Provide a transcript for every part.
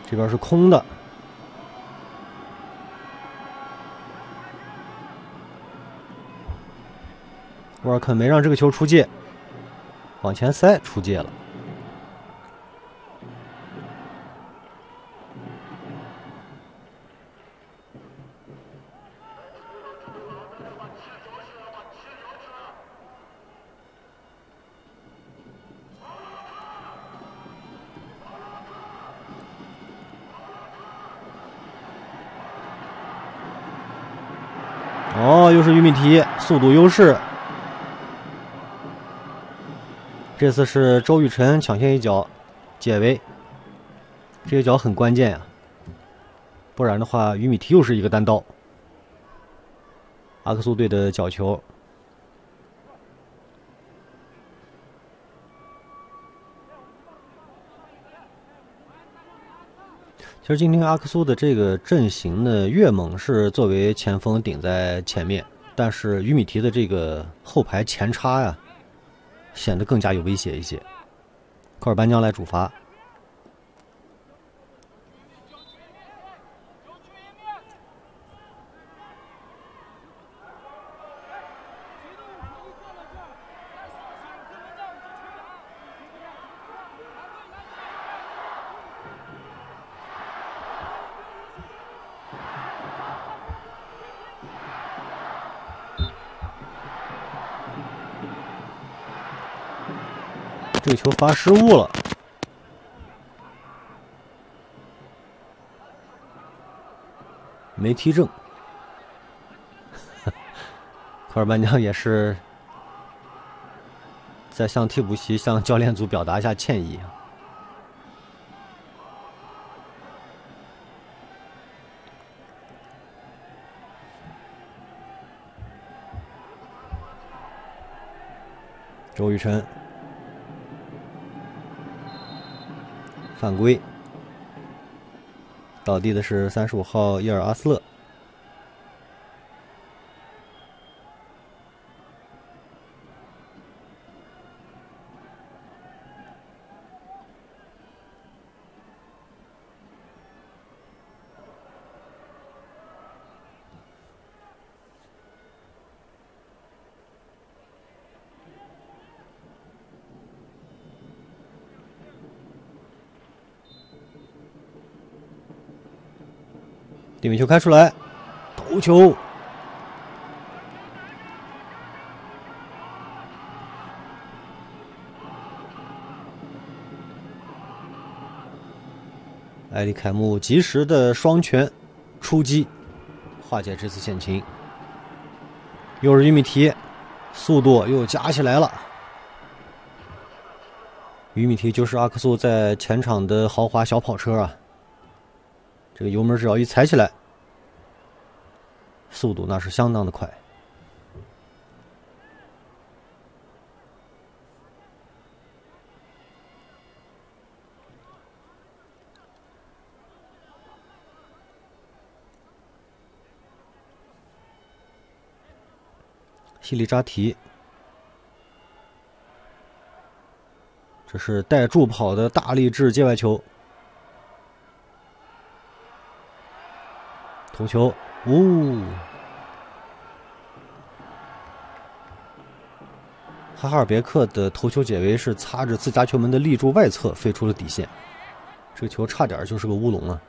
这边是空的。沃尔肯没让这个球出界，往前塞出界了。哦，又是于米提，速度优势。这次是周雨辰抢先一脚解围，这一脚很关键呀，不然的话于米提又是一个单刀。阿克苏队的角球。其实今天阿克苏的这个阵型呢，越猛是作为前锋顶在前面，但是于米提的这个后排前插呀，显得更加有威胁一些。科尔班江来主罚。这个球罚失误了，没踢正。科尔班江也是在向替补席、向教练组表达一下歉意。周雨辰犯规，倒地的是35号伊尔阿斯勒。定位球开出来，头球，埃里凯姆及时的双拳出击，化解这次险情。又是于米提，速度又加起来了。于米提就是阿克苏在前场的豪华小跑车啊！这个油门只要一踩起来，速度那是相当的快。西里扎提，这是带助跑的大力制界外球，头球，哈哈尔别克的头球解围是擦着自家球门的立柱外侧飞出了底线，这个球差点就是个乌龙啊！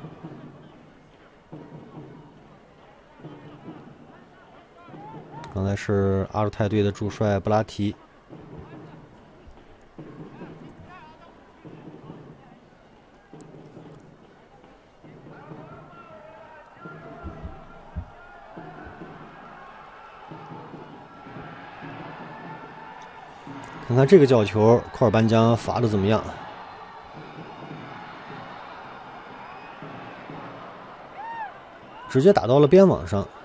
刚才是阿尔泰队的主帅布拉提。看看这个角球，库尔班江罚的怎么样？直接打到了边网上，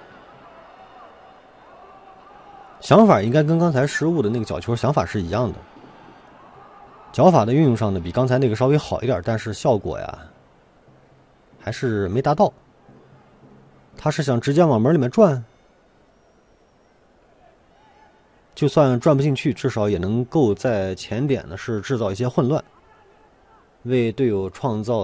想法应该跟刚才失误的那个角球想法是一样的。脚法的运用上呢，比刚才那个稍微好一点，但是效果呀，还是没达到。他是想直接往门里面转。就算转不进去，至少也能够在前点呢是制造一些混乱，为队友创造